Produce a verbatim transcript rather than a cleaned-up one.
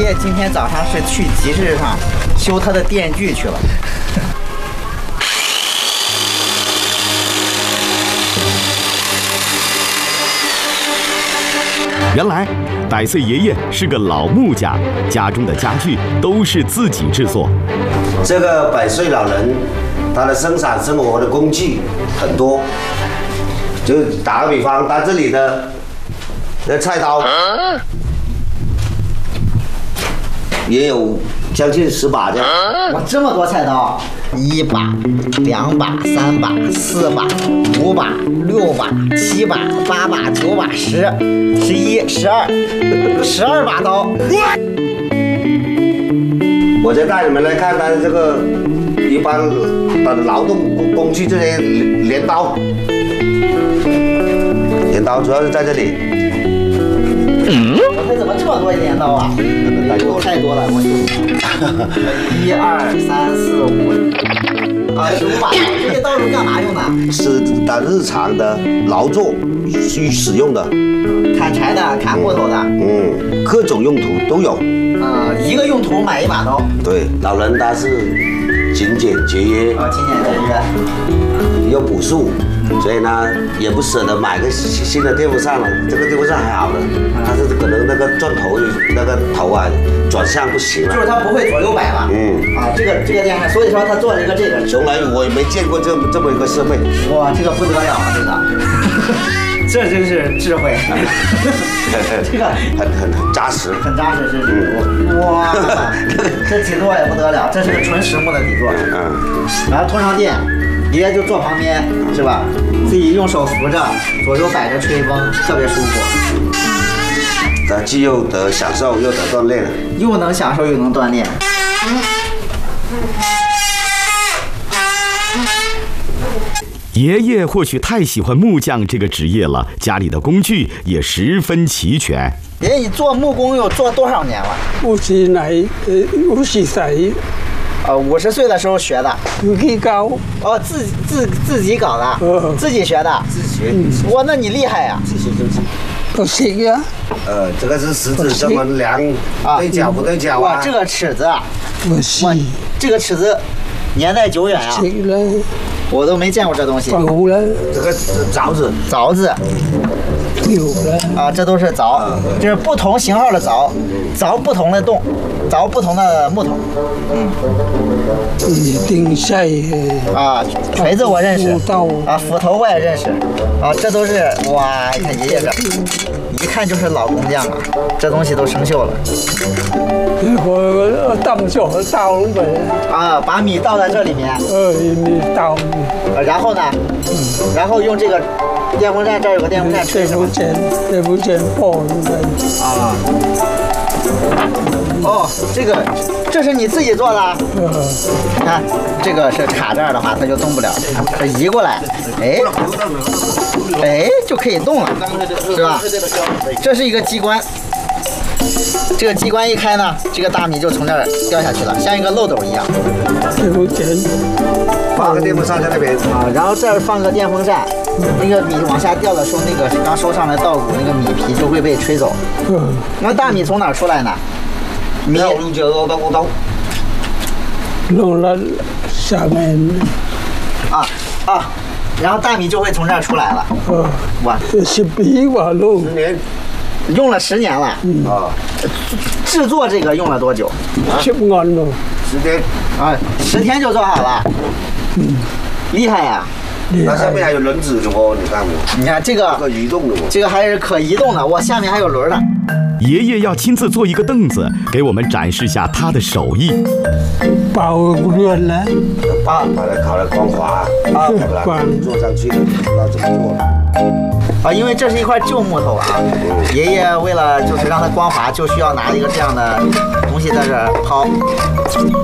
爷今天早上是去集市上修他的电锯去了。 原来百岁爷爷是个老木匠，家中的家具都是自己制作。 这个百岁老人，他的生产生活的工具很多，就打个比方，他这里的那菜刀也有将近十把这样。 哇，这么多菜刀！一把、两把、三把、四把、五把、六把、七把、八把、九把、十、十一、十二、十二把刀。 我再带你们来看他这个一般的劳动工具，这些镰刀，镰刀主要是在这里。 我这怎么这么多镰刀啊？太多太多了，我一二三四五啊，十五把刀。这些刀是干嘛用的？ 是打日常的劳作需使用的， 砍柴的，砍木头的。 嗯，各种用途都有。 呃，一个用途买一把刀。 对，老人他是勤俭节约， 啊，勤俭节约， 又朴素。所以呢，也不舍得买个新的电风扇了。这个电风扇还好的，但是可能那个转头那个头啊转向不行了， 就是它不会左右摆了。嗯啊，这个这个电风扇，所以说他做了一个这个。 从来我也没见过这么这么一个设备。 哇，这个不得了啊，这个，这真是智慧。这个很很很扎实， 很扎实，这是。哇，这底座也不得了，这是个纯实木的底座。嗯，然后通上电。爷爷就坐旁边，是吧？自己用手扶着，左右摆着吹风，特别舒服。 他既又得享受，又得锻炼， 又能享受又能锻炼。 爷爷或许太喜欢木匠这个职业了，家里的工具也十分齐全。 爷爷，你做木工有做多少年了？ 五十来，呃，五十岁。 呃，五十岁的时候学的， 自己搞。 哦，自自自己搞的，呃、自己学的， 自学。 嗯、哇，那你厉害呀！ 自学自学。 不行呀。 呃，这个是食指这么量，啊、对角不对角啊？ 哇，这个尺子， 不行。 这个尺子年代久远啊。 行了。 我都没见过这东西。 有了。 这个凿子， 凿子。 有了。啊， 这都是凿，这是不同型号的凿，凿不同的洞，凿不同的木头。嗯。 一定晒。 啊，锤子我认识。啊，斧头我也认识。啊，这都是哇！你看爷爷这，一看就是老工匠啊，这东西都生锈了。 我倒就倒呗。 啊，把米倒在这里面。 呃，米倒。 然后呢？嗯。然后用这个电风扇，这儿有个电风扇吹什么？ 电风扇爆的。 啊。哦，这个这是你自己做的？嗯。看这个是卡这儿的话，它就动不了，它移过来，哎，哎就可以动了，是吧？这是一个机关。这个机关一开呢，这个大米就从这儿掉下去了，像一个漏斗一样。 放个电风扇在那边啊，然后这儿放个电风扇，那个米往下掉的时候，那个刚收上来稻谷，那个米皮就会被吹走。嗯。那大米从哪儿出来呢？米路就漏洞洞。 漏了下面。啊啊，然后大米就会从这儿出来了。嗯。哇， 是比我漏。 十年。 用了十年了。嗯啊。制作这个用了多久？ 十年了。 十天。 啊，十天就做好了。嗯。厉害呀！ 它下面还有轮子的哦，你看我。 你看这个。 可移动的哦。 这个还是可移动的，哇，下面还有轮的。 爷爷要亲自做一个凳子，给我们展示下他的手艺。 包润了。 把把它烤得光滑啊，光坐上去不知道怎么做了。 啊，因为这是一块旧木头啊，爷爷为了就是让它光滑，就需要拿一个这样的东西在这儿抛。